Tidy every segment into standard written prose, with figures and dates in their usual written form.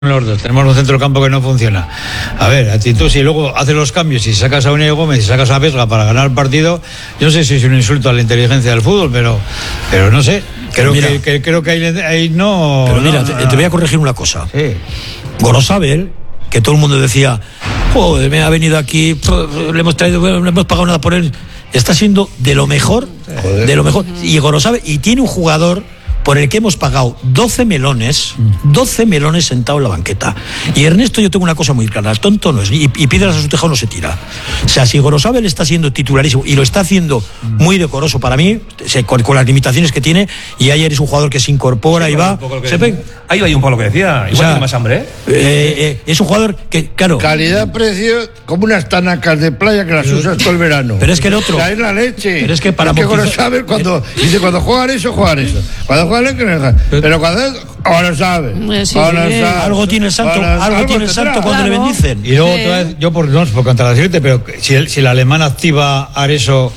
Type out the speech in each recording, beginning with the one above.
los dos, tenemos un centrocampo que no funciona. A ver, tú si luego haces los cambios y sacas a Unai Gómez y sacas a Vesga para ganar el partido, yo no sé si es un insulto a la inteligencia del fútbol, pero no sé, creo que ahí no. Pero mira, te voy a corregir una cosa. Sí. Gorosabel, que todo el mundo decía, joder, me ha venido aquí, le hemos pagado nada por él, está siendo de lo mejor, de lo mejor. Y Gorosabel, y tiene un jugador por el que hemos pagado 12 melones sentado en la banqueta. Y Ernesto, yo tengo una cosa muy clara, el tonto no es, y piedras a su tejado no se tira. O sea, si Gorosabel está siendo titularísimo, y lo está haciendo muy decoroso para mí, con las limitaciones que tiene, y ayer es un jugador que se incorpora y va... Ahí hay un poco lo que decía, igual tiene más hambre, es un jugador que, claro... Calidad-precio, como unas tanacas de playa que las usas todo el verano. Pero es que el otro... O sea, es la leche. Pero es que para... Gorosabel cuando juegan eso, juegan eso. Cuando pero cuando ahora sabe, algo tiene el santo, algo tiene el santo cuando le bendicen. Y luego otra vez, yo por contradecirte, pero si el alemán activa Areso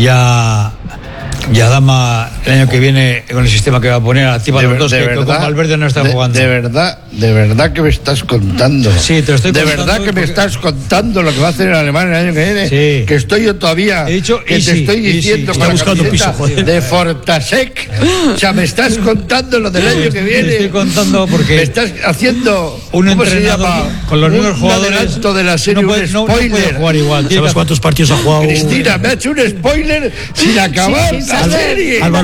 ya Dama el año que viene con el sistema que va a poner, activa los dos, que con Valverde no está jugando. De verdad que me estás contando. Sí, te lo estoy contando. De verdad que me estás contando lo que va a hacer el alemán el año que viene. Sí. Que estoy yo todavía. He dicho, que te estoy diciendo está buscando piso, joder. De Fortasec. O sea, me estás contando lo del año que viene. Te estoy contando porque me estás haciendo un ¿cómo entrenador se llama? Con los mismos jugadores. Un adelanto de la serie, no spoiler. puede jugar igual. ¿Sabes cuántos partidos ha jugado? Cristina, me ha hecho un spoiler sin acabar la serie. Álvaro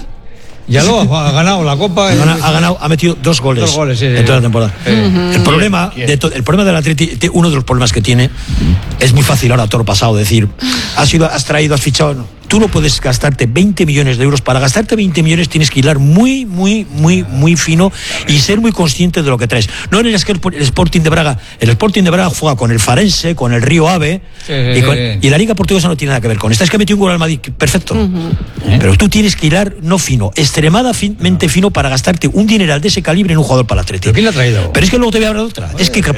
Diallo ha ganado la Copa. Ha metido 2 goles, en toda la temporada. El problema del Atleti, uno de los problemas que tiene, es muy fácil ahora, todo pasado, decir, has fichado. Tú no puedes gastarte 20 millones de euros. Para gastarte 20 millones tienes que hilar muy fino y ser muy consciente de lo que traes. No eres que el Sporting de Braga. El Sporting de Braga juega con el Farense, con el Río Ave, y la Liga Portuguesa no tiene nada que ver con esta. Es que ha metido un gol al Madrid, perfecto. Pero tú tienes que hilar no fino, extremadamente fino, para gastarte un dineral de ese calibre en un jugador para el Atleti. ¿Pero quién lo ha traído? Pero es que luego te voy a hablar de otra. Es que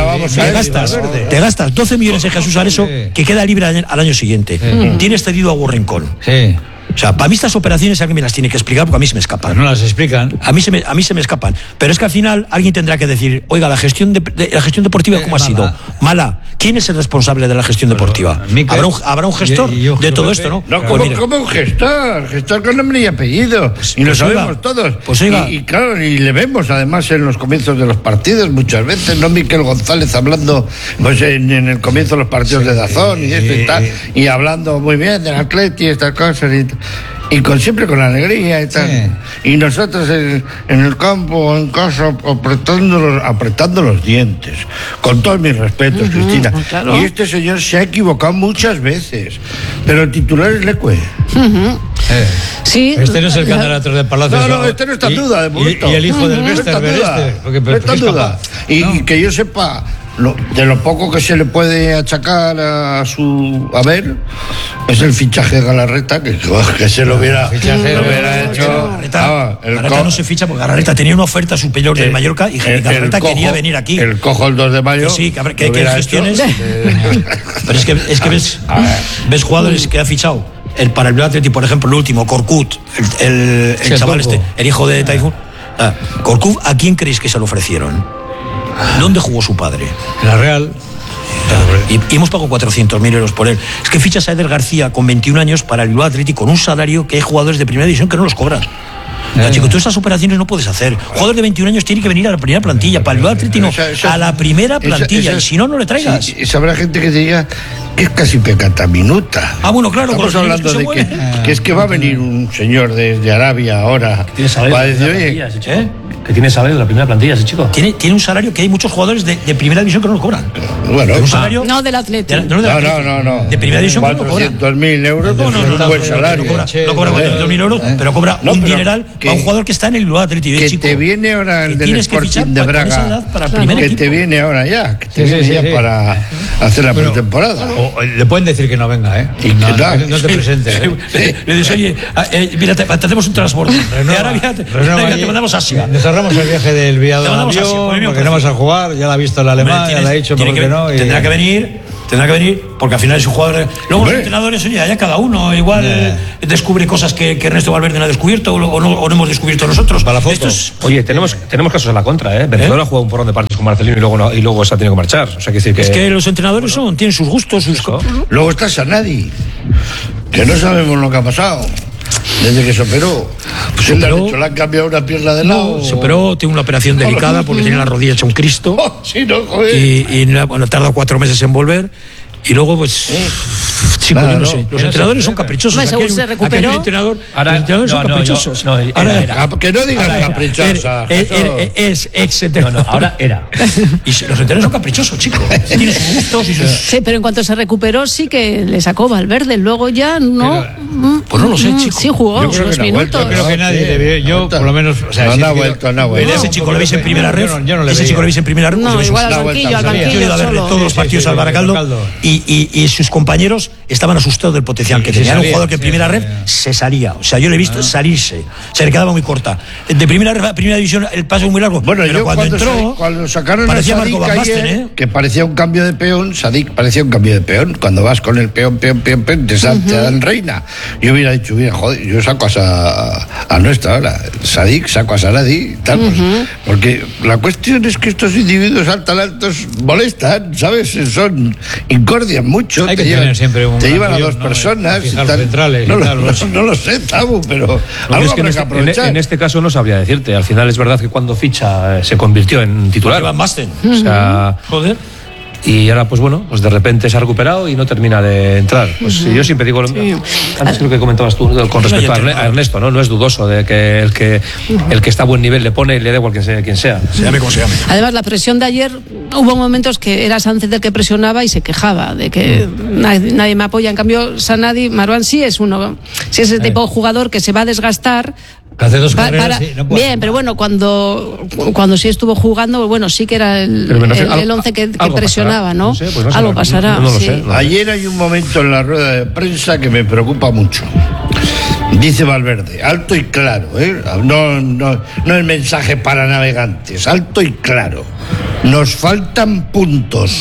te gastas 12 millones en Jesús Areso, que queda libre al año siguiente. Tienes cedido a Warren Cole. Sí. O sea, para mí estas operaciones alguien me las tiene que explicar, porque a mí se me escapan. Pues no las explican. A mí se me escapan. Pero es que al final alguien tendrá que decir, oiga, la gestión deportiva, ¿cómo ha sido? Mala. ¿Quién es el responsable de la gestión deportiva? ¿Habrá un gestor de todo esto, no? No, ¿cómo un gestor? Gestor con nombre y apellido. Y lo sabemos todos. Pues oiga. Y claro, y le vemos además en los comienzos de los partidos muchas veces, ¿no? Miquel González hablando pues en el comienzo de los partidos de Dazón y esto y tal, y hablando muy bien del Atleti y estas cosas y siempre con alegría y tal. Sí. Y nosotros en el campo, en casa, apretando los dientes. Con todos mis respetos, Cristina. Claro. Y este señor se ha equivocado muchas veces. Pero el titular es Leque. Sí. Este no es el candidato del Palacio. No, este no está en duda, de momento. Y el hijo del Westerberg no está en duda. Y que yo sepa, de lo poco que se le puede achacar a ver, es el fichaje de Galarreta, que se lo hubiera hecho. Galarreta no se ficha porque Galarreta tenía una oferta superior del Mallorca y Galarreta quería venir aquí. El cojo el 2 de mayo. Que sí, que hay gestiones. Pero es que ves jugadores que ha fichado. Para el Real Atleti, por ejemplo, el último, Korkut, el chaval el hijo de Taifun. Korkut, ¿a quién creéis que se lo ofrecieron? ¿Dónde jugó su padre? La Real. Y hemos pagado 400.000 euros por él. Es que fichas a Eder García con 21 años para el Bilbao Athletic con un salario que hay jugadores de primera división que no los cobran. Chico, tú esas operaciones no puedes hacer. Jugador de 21 años tiene que venir a la primera plantilla. Para el Bilbao Athletic no, a la primera plantilla. Y si no le traigas. Sí, habrá gente que te diga que es casi pecata minuta. Bueno, claro. Estamos hablando de que es que va a venir un señor desde Arabia ahora. Va a decir, oye, que tiene salario de la primera plantilla ese chico. Tiene un salario que hay muchos jugadores de primera división que no lo cobran. Bueno, un salario no del Atlético. No. De primera división que no lo cobran. 400.000 euros es un buen salario. No cobra 400.000 euros, pero cobra un dineral para un jugador que está en el Bilbao Athletic. Que te viene ahora el del Sporting de Braga. Que te viene ahora ya. Que te viene ya para hacer la pretemporada. Le pueden decir que no venga, ¿eh? Y no te presentes. Le dices, oye, mira, te hacemos un transporte. De Arabia te mandamos a Asia. Cerramos el viaje del viado en avión, porque no vas a jugar, ya lo ha visto el alemán, ya lo ha dicho, porque no. Tendrá que venir tendrá que venir, porque al final es un jugador. Luego los entrenadores, oye, allá cada uno igual descubre cosas que Ernesto Valverde no ha descubierto o no hemos descubierto nosotros. Para la foto. Oye, tenemos casos a la contra, Venezuela ha jugado un porrón de partidos con Marcelino y luego se ha tenido que marchar. O sea, es que los entrenadores tienen sus gustos, Luego está Sanadi, que no sabemos lo que ha pasado desde que se operó. Pues él le han cambiado una pierna de lado. Se operó, tiene una operación delicada porque tiene la rodilla hecha un Cristo. Sí, no, joder. Y tarda 4 meses en volver. Y luego, pues. Chicos, yo no sé. Los entrenadores son caprichosos. Según se recuperó. Los entrenadores son caprichosos. Que no digas caprichosa. Es ex-entrenador. Ahora era. Y los entrenadores son caprichosos, chicos. Tienen sus gustos y sus. Sí, pero en cuanto se recuperó, sí que le sacó Valverde. Luego ya no. Pues no lo sé, chico. Sí jugó unos minutos. Yo creo que nadie le vio. Yo, por lo menos. O sea, no ha vuelto. Ese chico lo veis en primera red. Ese chico lo veis en primera red. No, igual al banquillo Yo he ido a verle todos los partidos al Baracaldo. Y sus compañeros estaban asustados del potencial que tenía. Era un jugador que en primera red se salía. O sea, yo le he visto salirse. Se le quedaba muy corta. De primera red a primera división el paso es muy largo. Bueno, pero cuando entró, sacaron parecía a Sadik Marco Van Basten, que parecía un cambio de peón. Sadik parecía un cambio de peón. Cuando vas con el peón, te dan reina. Yo hubiera dicho, mira, joder, yo saco a nuestra ahora. Sadik, saco a Sanadi, tal. Porque la cuestión es que estos individuos altos molestan, ¿sabes? Son incordian mucho. Hay que tener siempre un te llevan a dos personas. No lo sé, Tabu, pero algo habrá que aprovechar. En este caso no sabría decirte. Al final es verdad que cuando ficha se convirtió en titular. Van Basten. O sea, joder. Y ahora, pues bueno, pues de repente se ha recuperado y no termina de entrar. Pues yo siempre digo, antes creo que comentabas tú con respecto a Ernesto, ¿no? No es dudoso de que el que está a buen nivel le pone y le da igual quien sea. Se llame como se llame. Además, la presión de ayer, hubo momentos que era Sánchez el que presionaba y se quejaba de que nadie me apoya. En cambio, Sanadi, Marwan sí es ese tipo de jugador que se va a desgastar. Hace 2 carreras, sí, no puede. Bien, pero bueno, cuando sí estuvo jugando, bueno, sí que era el 11 que presionaba, ¿no? Sé, pues algo pasará. No lo sí. sé. Ayer hay un momento en la rueda de prensa que me preocupa mucho. Dice Valverde, alto y claro, no el mensaje para navegantes, alto y claro. Nos faltan puntos.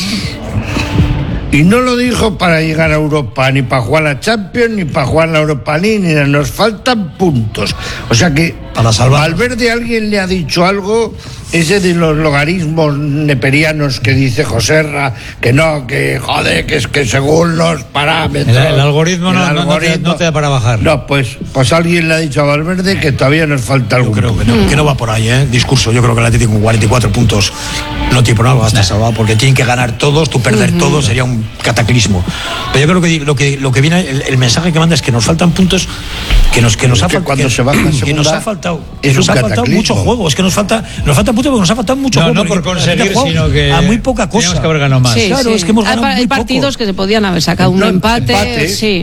Y no lo dijo para llegar a Europa, ni para jugar la Champions, ni para jugar la Europa League, ni nos faltan puntos. O sea que para salvar. Valverde alguien le ha dicho algo, ese de los logaritmos neperianos que dice Joserra, que no, que joder, que es que según los parámetros. El algoritmo no te da para bajar. No, pues alguien le ha dicho a Valverde que todavía nos falta algo. Yo creo que no va por ahí, discurso. Yo creo que el Atlético con 44 puntos no tiene por nada, va a estar salvado, porque tienen que ganar todos, tú perder todos sería un cataclismo. Pero yo creo que lo que viene, el mensaje que manda es que nos faltan puntos, que nos ha faltado mucho juego, es que nos falta puntos porque nos ha faltado mucho juego. No por conseguir, sino que a muy poca cosa. Tenemos que haber ganado más. Sí, claro, es que hemos ganado hay partidos que se podían haber sacado un empate. Sí.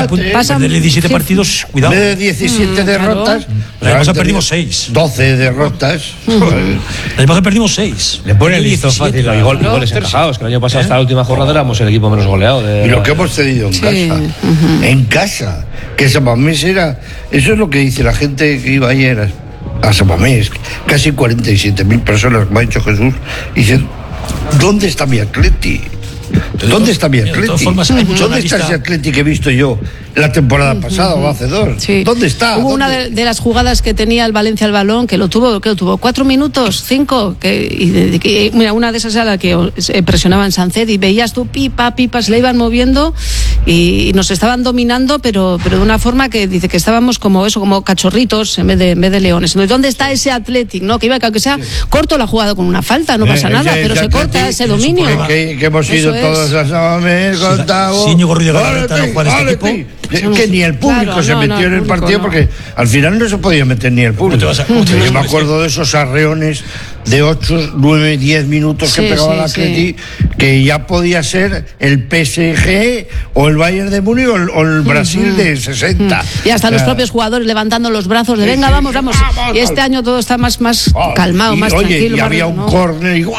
17 partidos, cuidado. De 17 derrotas. El año pasado perdimos 6. 12 derrotas. El año pasado perdimos 6. Le pone el listo fácil. Y goles encajados, que el año pasado hasta la última jornada éramos el equipo menos goleado. Y lo que hemos cedido en casa. En casa. Que Samamés era. Eso es lo que dice la gente que iba ayer a Samamés. Casi 47.000 personas, como ha dicho Jesús. Y dicen, ¿dónde está mi Atleti? ¿Dónde está mi Atleti? ¿Dónde está ese Atleti que he visto yo la temporada pasada o hace 2? Sí. ¿Dónde está? Hubo una de las jugadas que tenía el Valencia al balón, que lo tuvo 4 minutos, 5, mira, una de esas era la que presionaban Sánchez y veías tú pipas, le iban moviendo y nos estaban dominando, pero de una forma que dice que estábamos como cachorritos en vez de leones. Entonces, ¿dónde está ese Athletic? ¿No? Que iba, que aunque sea corto, la jugada con una falta, no pasa nada, pero se corta ese dominio. Que hemos ido todos a Samamés, contado. Sí, Íñigo Ruiz de Galarreta no juega en este equipo. Que ni el público se metió en el partido porque al final no se podía meter ni el público. Yo me acuerdo de esos arreones de 8, 9, 10 minutos que pegaba el Atleti, que ya podía ser el PSG o el Bayern de Múnich o el Brasil de 60. Y hasta los propios jugadores levantando los brazos de venga, vamos. Y este año todo está más calmado, más tranquilo. Y había un córner y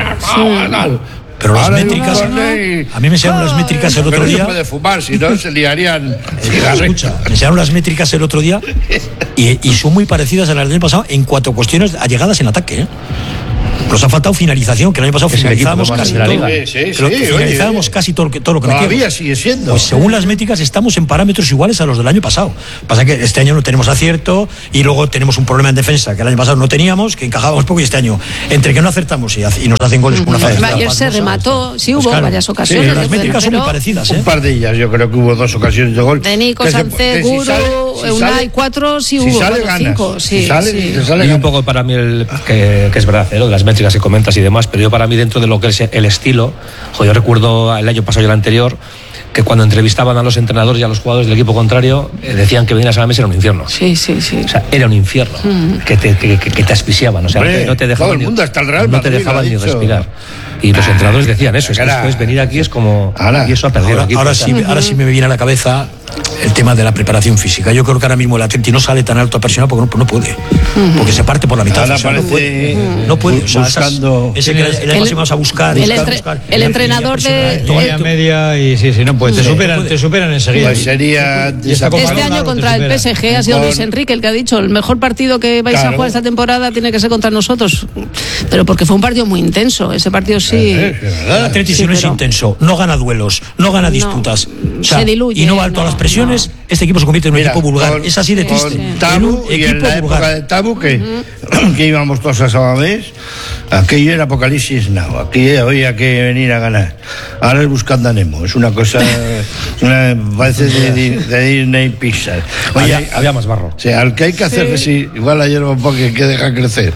pero las métricas, a mí me enseñaron las métricas el otro día. No puede fumar, si no se liarían. Escucha, me enseñaron las métricas el otro día y son muy parecidas a las del año pasado en cuanto a cuestiones allegadas en ataque. Nos ha faltado finalización, que el año pasado finalizábamos casi todo. Finalizábamos casi todo lo que metíamos. Todavía sigue siendo. Pues según las métricas estamos en parámetros iguales a los del año pasado. Pasa que este año no tenemos acierto y luego tenemos un problema en defensa que el año pasado no teníamos, que encajábamos poco, y este año, entre que no acertamos y nos hacen goles con una facilidad. Ayer se remató, sí, hubo varias ocasiones. Las métricas son muy parecidas. Un par de ellas, yo creo que hubo 2 ocasiones de gol. De Nico, Sánchez, Guru, Unai, 4 sí hubo, 5. Si sale, y un poco para mí, que es verdad, lo de las métricas que comentas y demás, pero yo para mí dentro de lo que es el estilo, yo recuerdo el año pasado y el anterior, que cuando entrevistaban a los entrenadores y a los jugadores del equipo contrario, decían que venir a San Mamés era un infierno. Sí. O sea, era un infierno, que te asfixiaban, o sea, hombre, no te dejaban, todo el mundo, hasta el Real no te dejaban ni respirar. Y los entrenadores decían eso, es venir aquí es como... y eso ha perdido aquí. Ahora sí me viene a la cabeza el tema de la preparación física. Yo creo que ahora mismo el Atleti no sale tan alto a presionar porque no puede. Porque se parte por la mitad. No puede. Buscando... Ese que el año vas a buscar. El entrenador de... media y sí, no puede. Te superan enseguida. Pues sería... Este año contra el PSG ha sido Luis Enrique el que ha dicho el mejor partido que vais a jugar esta temporada tiene que ser contra nosotros. Pero porque fue un partido muy intenso. Ese partido sí. El Atleti no es intenso, no gana duelos, no gana disputas. Se diluye. Y no va alto a las presiones, este equipo se convierte en un equipo vulgar. Es así de triste. Con Tabu, y en la época de Tabu, que íbamos todos a Sabamés, aquello era Apocalipsis Now, aquí había que venir a ganar. Ahora es Buscando a Nemo, es una cosa, parece de Disney Pixar. Oye, había más barro. O sea, al que hay que hacer, sí, igual la hierba un poco que deja crecer,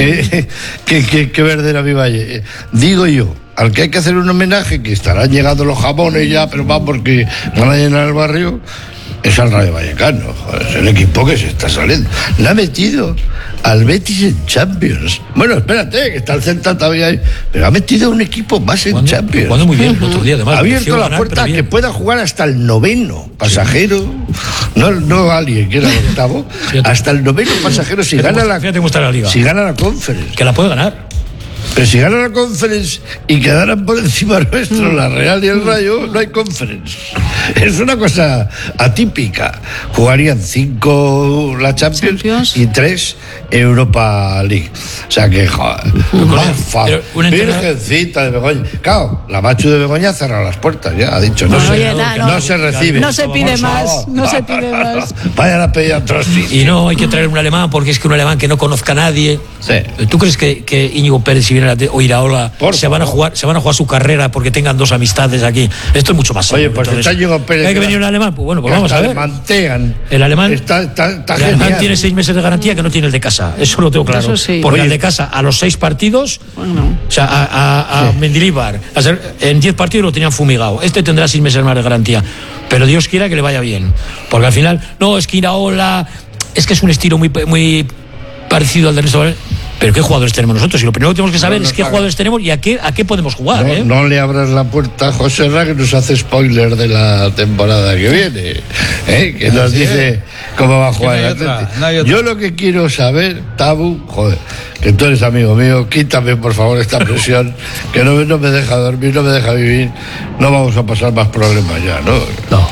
que verdera mi valle. Digo yo, al que hay que hacer un homenaje, que estarán llegando los jamones ya, pero va porque van a llenar el barrio, es al Rayo Vallecano. Es el equipo que se está saliendo. Le ha metido al Betis en Champions. Bueno, espérate, que está el Celta todavía ahí, pero ha metido un equipo más en Champions. Jugando muy bien el otro día, además. Ha abierto la puerta a que pueda jugar hasta el 9º pasajero. No alguien que era el 8º, hasta el 9º pasajero si gana la Liga. Si gana la Conference. Que la puede ganar. Pero si gana la Conference y quedaran por encima nuestro la Real y el Rayo, no hay Conference. Es una cosa atípica. Jugarían 5 la Champions y 3 Europa League. O sea que, joder, virgencita de Begoña. Claro, la Machu de Begoña ha cerrado las puertas ya, ha dicho, no se recibe. No se pide más, no se pide más. Vayan a pedir a otros sitios. Y no hay que traer un alemán porque es que un alemán que no conozca a nadie. Sí. ¿Tú crees que Íñigo Pérez, si viene o Iraola, se van a jugar su carrera porque tengan 2 amistades aquí? Esto es mucho más serio. Oye, pues está Íñigo Pérez. ¿Hay que venir un alemán? Pues bueno, pues vamos a ver. El alemán genial. Tiene 6 meses de garantía que no tiene el de casa. Eso lo tengo claro. Eso sí. Porque el de casa, a los 6 partidos, o sea, a Mendilibar, en 10 partidos lo tenían fumigado. Este tendrá 6 meses más de garantía. Pero Dios quiera que le vaya bien. Porque al final, no, es que Iraola, es que es un estilo muy parecido al de Ernesto Valverde. Pero ¿qué jugadores tenemos nosotros? Y lo primero que tenemos que saber es qué jugadores tenemos y a qué podemos jugar. No le abras la puerta a José Ra, que nos hace spoiler de la temporada que viene, que nos dice cómo va a jugar el Atlético. Yo lo que quiero saber, Tabu, joder, que tú eres amigo mío, quítame por favor esta presión, que no me deja dormir, no me deja vivir, no vamos a pasar más problemas ya, ¿no? No.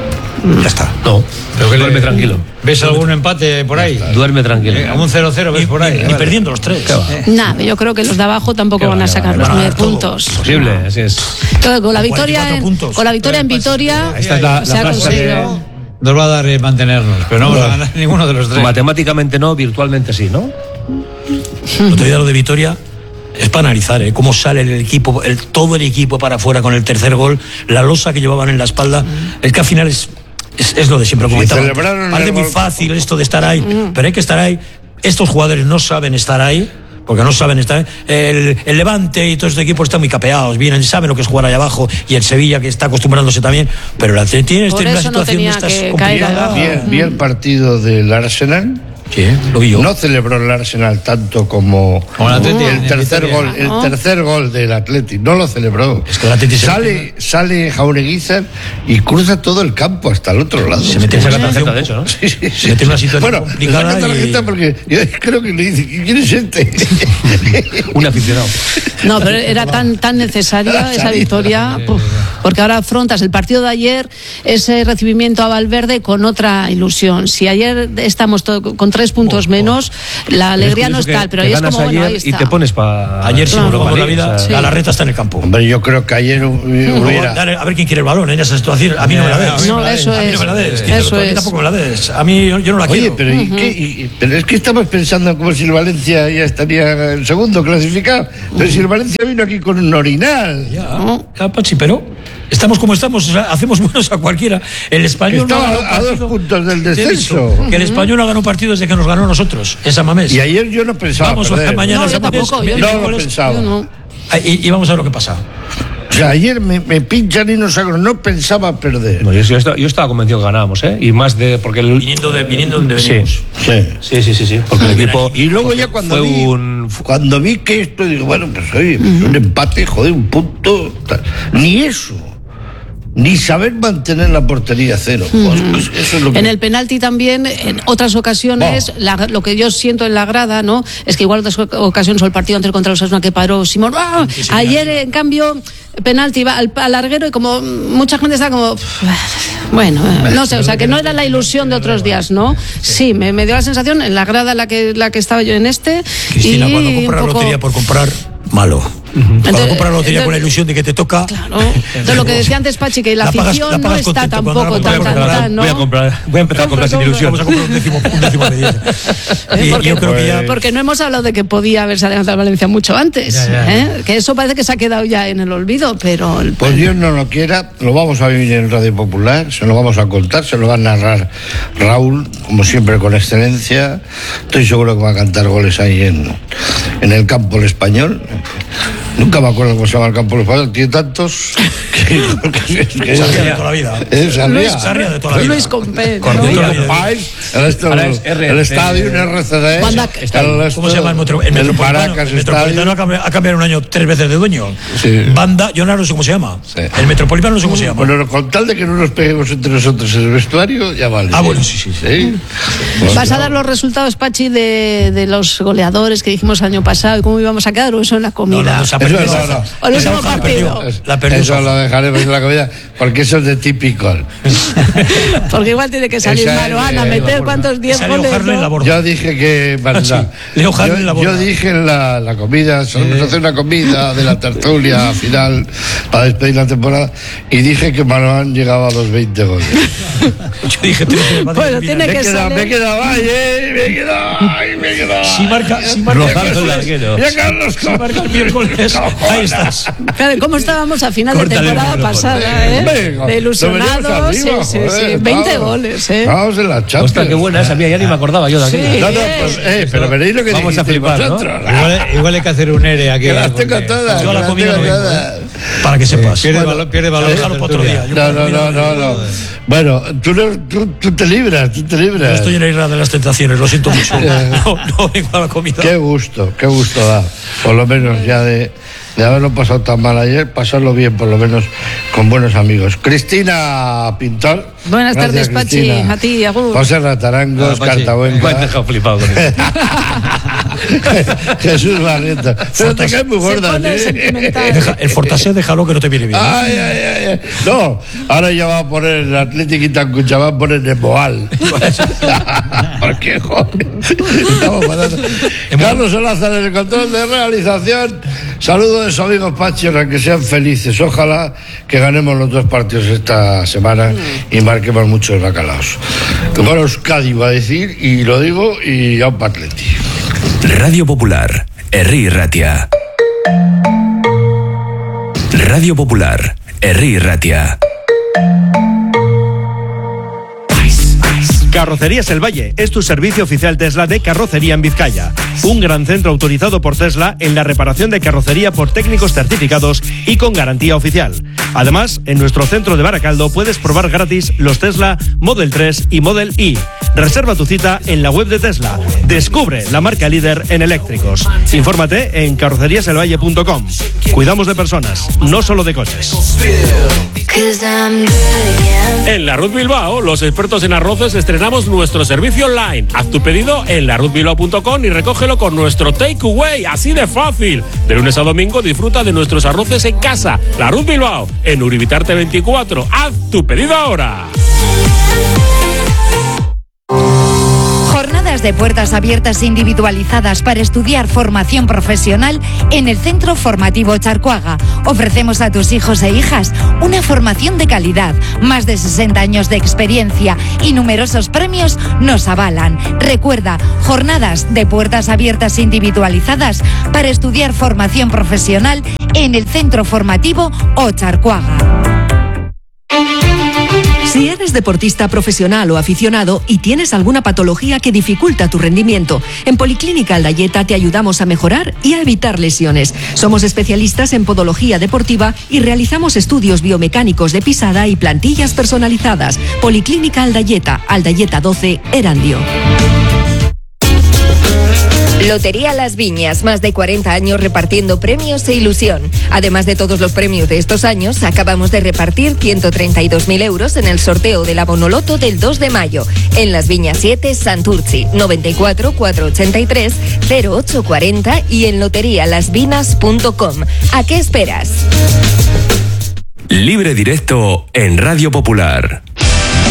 Ya está. No, pero que duerme tranquilo. ¿Ves algún empate por ahí? Duerme tranquilo. Un 0-0 ves por ahí. Ni perdiendo los 3. Nada, yo creo que los de abajo tampoco van a sacar los 9 puntos. Posible, así es. Con la victoria en Vitoria se ha conseguido. Nos va a dar mantenernos, pero no vamos a ganar ninguno de los 3. Matemáticamente no, virtualmente sí, ¿no? Otro día lo de Vitoria es para analizar cómo sale el equipo, todo el equipo para afuera con el tercer gol, la losa que llevaban en la espalda. Es que al final es lo de siempre, comentaba. Parece muy fácil esto de estar ahí, pero hay que estar ahí. Estos jugadores no saben estar ahí, porque no saben estar ahí. El Levante y todo este equipo están muy capeados, vienen, saben lo que es jugar allá abajo, y el Sevilla, que está acostumbrándose también, pero el Atleti tiene una situación de estas complicada. Vi el partido del Arsenal. Sí, lo vi yo. No celebró el Arsenal tanto como el tercer gol del Atleti. No lo celebró. Es que el Atleti sale Jaureguizar y cruza todo el campo hasta el otro lado. Se mete en la tarjeta, de hecho, ¿no? Sí. Se mete en una situación complicada. Bueno, la tarjeta porque yo creo que le dice, ¿quién es este? Un aficionado. No, pero era tan necesaria esa victoria. porque ahora afrontas el partido de ayer, ese recibimiento a Valverde con otra ilusión. Si ayer estamos con 3 puntos menos, la alegría no es tal, pero ahí es como, bueno, ahí está. Y te pones para... Ayer, si jugamos la vida, la Larreta está en el campo. Hombre, yo creo que ayer hubiera... A ver quién quiere el balón en esa situación. A mí no me la des. No, eso es. A mí no me la des. Eso es. Tampoco me la des. A mí yo no la quiero. Oye, pero es que estamos pensando como si el Valencia ya estaría el segundo clasificado. Pero si el Valencia vino aquí con un orinal. Ya, Pachi, pero estamos como estamos, o sea, hacemos buenos a cualquiera. El Español estaba a 2 puntos del descenso. Que el Español no ganó partido desde que nos ganó a nosotros, esa Mamés. Y ayer yo no pensaba perder. Mañana no, yo tampoco. No lo pensaba. Y vamos a ver lo que pasa. O sea, ayer me pinchan y no pensaba perder. No, yo estaba convencido que ganábamos, ¿eh? Y más de... porque viniendo de donde venimos. Sí. Porque el equipo... Y luego ya cuando vi que esto, digo, bueno, pues oye, un empate, joder, un punto... Ni eso. Ni saber mantener la portería cero. Pues eso es lo que... En el penalti también, en otras ocasiones, lo que yo siento en la grada, ¿no? Es que igual otras ocasiones, o el partido anterior contra los Osasuna que paró Simón. Ayer, en cambio, penalti va al larguero y como mucha gente está como... Bueno, no sé, o sea, que no era la ilusión de otros días, ¿no? Sí, me dio la sensación en la grada la que estaba yo en este. Cristina, y cuando compras la lotería por comprar, malo. Cuando compras la lotería con la ilusión de que te toca. Claro. Entonces, lo que decía antes Pachi, que la afición no está tampoco tan, ¿no? Voy a empezar a comprar sin ilusión. Vamos a comprar un décimo de 10. Porque no hemos hablado de que podía haberse adelantado el Valencia mucho antes. Ya. Que eso parece que se ha quedado ya en el olvido, pero... Pues Dios no lo quiera, lo vamos a vivir en Radio Popular, se lo vamos a contar, se lo va a narrar Raúl, como siempre con excelencia. Estoy seguro que va a cantar goles ahí en el campo el Español. Nunca me acuerdo cómo se llama el campo del Español, tiene tantos que Sarria de toda la vida. Sarria de toda la vida. Luis Compé, el estadio, un RCD. ¿Cómo se llama el Metropolitano? Ha cambiado un año 3 veces de dueño. Sí. Banda, yo no sé cómo se llama. Sí. El Metropolitano no sé cómo se llama. Bueno, con tal de que no nos peguemos entre nosotros en el vestuario, ya vale. Bueno, sí. ¿Vas a dar los resultados, Pachi, de los goleadores que dijimos el año pasado y cómo íbamos a quedar o eso en la comida? No. O el último partido. Eso lo dejaremos en la comida porque eso es de típico. Porque igual tiene que salir Maruán a meter cuántos 10 goles. ¿No? Yo dije que yo dije en la comida, solemos hacer una comida de la tertulia final para despedir la temporada y dije que Maruán llegaba a los 20 goles. Yo dije 13. Bueno, tiene que salir. Me he quedado Si marca ya Carlos, si marca el miércoles, ahí estás. Claro, ¿cómo estábamos a final de temporada pasada, de ilusionados? Sí. 20 goles, Vamos en la Champions. Ostras, qué buena esa mía, ya ni me acordaba yo de aquella. Pues, pero veréis lo que vamos a flipar, ¿no? Igual hay que hacer un ERE aquí. Que las tengo todas. Yo a la comida no vengo, para que sepas. Pierde valor. Déjalo para otro día. No. Bueno, tú te libras. Yo estoy en la isla de las tentaciones, lo siento mucho. No vengo a la comida. Qué gusto da. Por lo menos ya de haberlo pasado tan mal ayer, pasarlo bien por lo menos con buenos amigos. Cristina Pintor. Buenas tardes, Pachi. A ti, Agur. José Ratarangos, Cartabuenca. Me has dejado flipado con eso. Jesús Barrientos. Pero te caes muy gorda, El Fortaseo, déjalo que no te viene bien. Ay. No, ahora ya va a poner el Athletic y Tancucha, va a poner Neboal. ¿Por qué, joder? Estamos pasando. Carlos Olázar en el control de realización. Saludos de sus amigos Pachi, que sean felices. Ojalá que ganemos los 2 partidos esta semana y marquemos muchos bacalaos. Bueno, Euskadi va a decir, y lo digo, y a un Atleti. Radio Popular, Herri Ratia. Radio Popular, Herri Ratia. Carrocerías El Valle es tu servicio oficial Tesla de carrocería en Vizcaya. Un gran centro autorizado por Tesla en la reparación de carrocería por técnicos certificados y con garantía oficial. Además, en nuestro centro de Baracaldo puedes probar gratis los Tesla Model 3 y Model Y. Reserva tu cita en la web de Tesla. Descubre la marca líder en eléctricos. Infórmate en carroceriaselvalle.com. Cuidamos de personas, no solo de coches. En la Ruth Bilbao, los expertos en arroces estrenaron estrenamos nuestro servicio online. Haz tu pedido en laruzbilbao.com y recógelo con nuestro takeaway, así de fácil. De lunes a domingo disfruta de nuestros arroces en casa. La Ruz Bilbao, en Uribitarte 24. Haz tu pedido ahora. Jornadas de puertas abiertas individualizadas para estudiar formación profesional en el Centro Formativo Charcuaga. Ofrecemos a tus hijos e hijas una formación de calidad, más de 60 años de experiencia y numerosos premios nos avalan. Recuerda, jornadas de puertas abiertas individualizadas para estudiar formación profesional en el Centro Formativo Charcuaga. Si eres deportista profesional o aficionado y tienes alguna patología que dificulta tu rendimiento, en Policlínica Aldayeta te ayudamos a mejorar y a evitar lesiones. Somos especialistas en podología deportiva y realizamos estudios biomecánicos de pisada y plantillas personalizadas. Policlínica Aldayeta, Aldayeta 12, Erandio. Lotería Las Viñas, más de 40 años repartiendo premios e ilusión. Además de todos los premios de estos años, acabamos de repartir 132.000 euros en el sorteo de la Bonoloto del 2 de mayo. En Las Viñas 7, Santurci, 94 483 0840 y en loterialasvinas.com. ¿A qué esperas? Libre directo en Radio Popular.